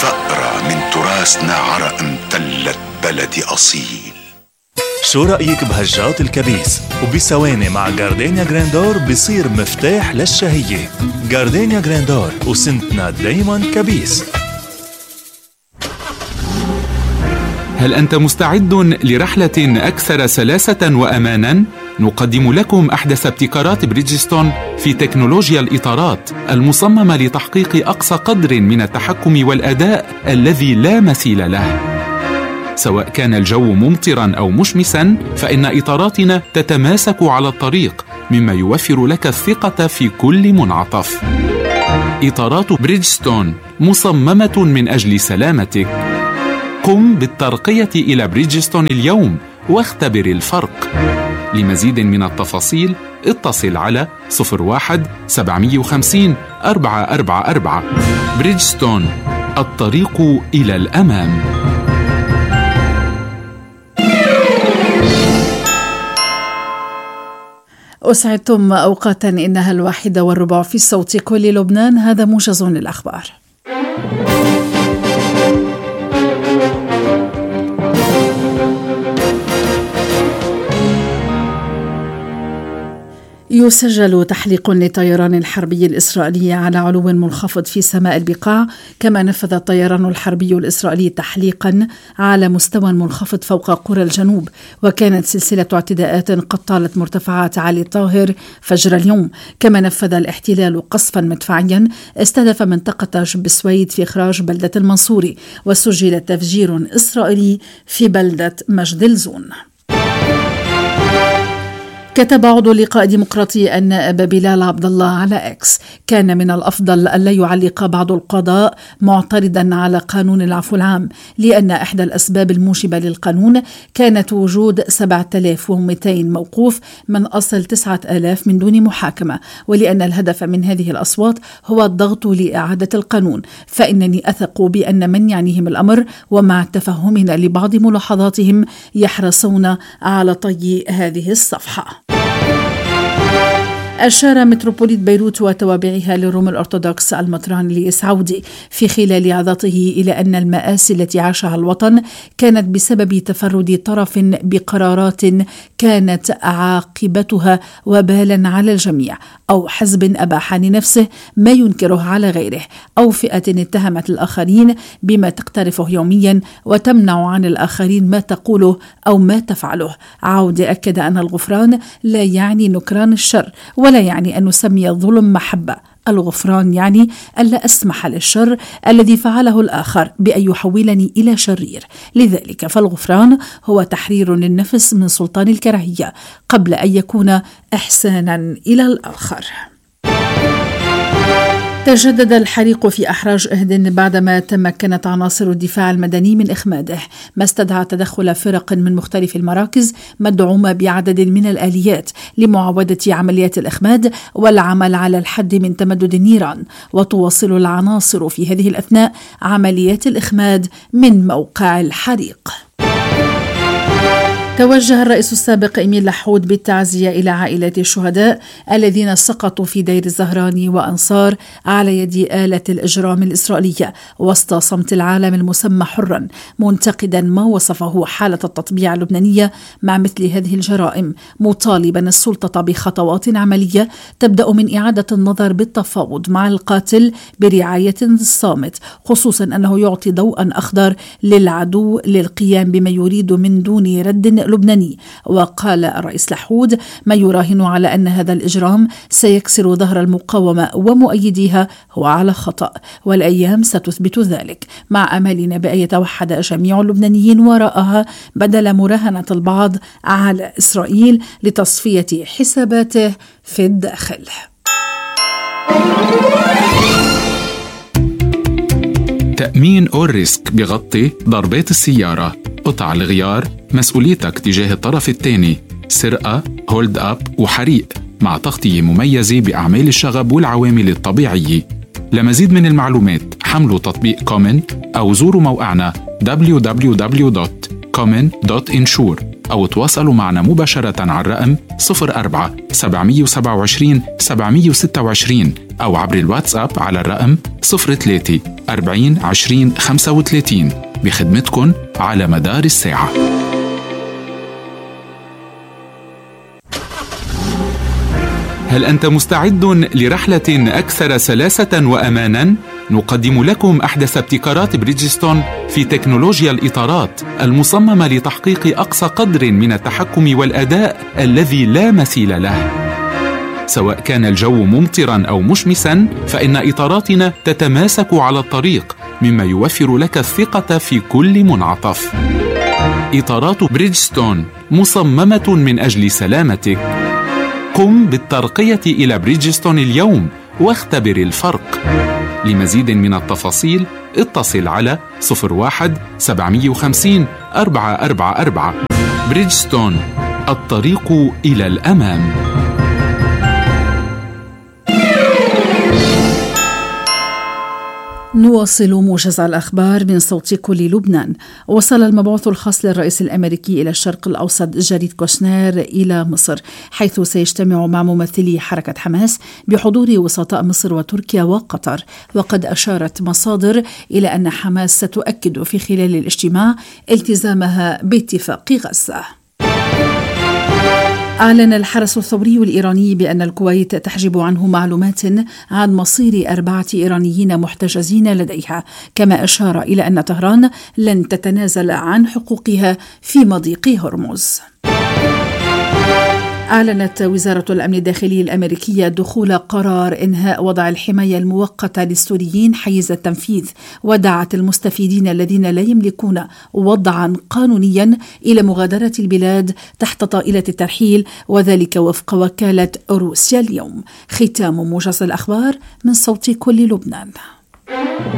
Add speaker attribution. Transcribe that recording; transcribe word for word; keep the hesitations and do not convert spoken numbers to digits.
Speaker 1: ثأرة من تراثنا عرق امتلت بلدي أصيل.
Speaker 2: شو رأيك بهجات الكبيس؟ وبثواني مع جاردينيا جراندور بصير مفتاح للشهية. جاردينيا جراندور وسنتنا دايما كبيس.
Speaker 3: هل أنت مستعد لرحلة أكثر سلاسة وأمانا؟ نقدم لكم أحدث ابتكارات بريدجستون في تكنولوجيا الإطارات المصممة لتحقيق أقصى قدر من التحكم والأداء الذي لا مثيل له. سواء كان الجو ممطرا أو مشمسا، فإن إطاراتنا تتماسك على الطريق، مما يوفر لك الثقة في كل منعطف. إطارات بريدجستون مصممة من أجل سلامتك. قم بالترقية إلى بريدجستون اليوم واختبر الفرق. لمزيد من التفاصيل اتصل على صفر واحد سبعمية وخمسين أربعة أربعة أربعة. بريدجستون، الطريق إلى الأمام.
Speaker 4: أسعدتم أوقاتا إنها الواحدة والربع في الصوت كل لبنان. هذا موجز للأخبار. يسجل تحليق للطيران الحربي الإسرائيلي على علو منخفض في سماء البقاع، كما نفذ الطيران الحربي الإسرائيلي تحليقا على مستوى منخفض فوق قرى الجنوب. وكانت سلسلة اعتداءات قد طالت مرتفعات علي الطاهر فجر اليوم. كما نفذ الاحتلال قصفا مدفعيا استهدف منطقة جب السويد في إخراج بلدة المنصوري، وسجل تفجير إسرائيلي في بلدة مجد الزون. كتب عضو اللقاء الديمقراطي النائب بلال عبد الله على إكس: كان من الأفضل ألا يعلق بعض القضاء معترضا على قانون العفو العام، لأن إحدى الأسباب الموجبة للقانون كانت وجود سبعة آلاف ومئتين موقوف من أصل تسعة آلاف من دون محاكمة، ولأن الهدف من هذه الأصوات هو الضغط لإعادة القانون. فإنني أثق بأن من يعنيهم الأمر ومع تفهمنا لبعض ملاحظاتهم يحرصون على طي هذه الصفحة. أشار متروبوليت بيروت وتوابعها للروم الأرثوذكس المطران سعودي في خلال عظته إلى أن المآسي التي عاشها الوطن كانت بسبب تفرد طرف بقرارات كانت عاقبتها وبالا على الجميع، أو حزب أباح لنفسه ما ينكره على غيره، أو فئة اتهمت الآخرين بما تقترفه يوميا وتمنع عن الآخرين ما تقوله أو ما تفعله. عود أكد أن الغفران لا يعني نكران الشر، ولا يعني أن نسمي الظلم محبة. الغفران يعني ألا أسمح للشر الذي فعله الآخر بأن يحولني إلى شرير. لذلك فالغفران هو تحرير للنفس من سلطان الكراهية قبل أن يكون إحسانا إلى الآخر. تجدد الحريق في أحراج إهدن بعدما تمكنت عناصر الدفاع المدني من إخماده، ما استدعى تدخل فرق من مختلف المراكز مدعومة بعدد من الآليات لمعاودة عمليات الإخماد والعمل على الحد من تمدد النيران. وتواصل العناصر في هذه الأثناء عمليات الإخماد من موقع الحريق. توجه الرئيس السابق إميل لحود بالتعزية إلى عائلات الشهداء الذين سقطوا في دير الزهراني وأنصار على يد آلة الإجرام الإسرائيلية وسط صمت العالم المسمى حرا، منتقدا ما وصفه حالة التطبيع اللبنانية مع مثل هذه الجرائم، مطالبا السلطة بخطوات عملية تبدأ من إعادة النظر بالتفاوض مع القاتل برعاية الصامت، خصوصا أنه يعطي ضوءا أخضر للعدو للقيام بما يريد من دون رد لبناني. وقال الرئيس لحود: ما يراهن على أن هذا الإجرام سيكسر ظهر المقاومة ومؤيديها هو على خطأ، والأيام ستثبت ذلك، مع أملنا بأن يتوحد جميع اللبنانيين وراءها بدل مراهنة البعض على إسرائيل لتصفية حساباته في الداخل.
Speaker 3: تأمين أول ريسك بغطي ضربات السيارة، قطع الغيار، مسؤوليتك تجاه الطرف الثاني، سرقة، هولد أب وحريق، مع تغطية مميزة بأعمال الشغب والعوامل الطبيعية. لمزيد من المعلومات حملوا تطبيق كومن أو زوروا موقعنا دبليو دبليو دبليو دوت كومن دوت انشور. أو تواصلوا معنا مباشرة على الرقم صفر أربعة سبعمية وسبعة وعشرين سبعمية وستة وعشرين أو عبر الواتساب على الرقم صفر ثلاثة أربعين عشرين خمسة وثلاثين بخدمتكم على مدار الساعة. هل أنت مستعد لرحلة أكثر سلاسة وأماناً؟ نقدم لكم أحدث ابتكارات بريدجستون في تكنولوجيا الإطارات المصممة لتحقيق أقصى قدر من التحكم والأداء الذي لا مثيل له. سواء كان الجو ممطراً أو مشمساً، فإن إطاراتنا تتماسك على الطريق، مما يوفر لك الثقة في كل منعطف. إطارات بريدجستون مصممة من أجل سلامتك. قم بالترقية إلى بريدجستون اليوم واختبر الفرق. لمزيد من التفاصيل اتصل على صفر واحد سبعمية وخمسين أربعة أربعة أربعة. بريدجستون، الطريق إلى الأمام.
Speaker 4: نواصل موجز الأخبار من صوت كل لبنان. وصل المبعوث الخاص للرئيس الأمريكي إلى الشرق الأوسط جاريد كوشنير إلى مصر، حيث سيجتمع مع ممثلي حركة حماس بحضور وسطاء مصر وتركيا وقطر. وقد أشارت مصادر إلى أن حماس ستؤكد في خلال الاجتماع التزامها باتفاق غزة. أعلن الحرس الثوري الإيراني بأن الكويت تحجب عنه معلومات عن مصير أربعة إيرانيين محتجزين لديها، كما أشار إلى أن طهران لن تتنازل عن حقوقها في مضيق هرمز. أعلنت وزارة الأمن الداخلي الأمريكية دخول قرار إنهاء وضع الحماية المؤقتة للسوريين حيز التنفيذ، ودعت المستفيدين الذين لا يملكون وضعا قانونيا إلى مغادرة البلاد تحت طائلة الترحيل، وذلك وفق وكالة روسيا اليوم. ختام موجز الأخبار من صوت كل لبنان.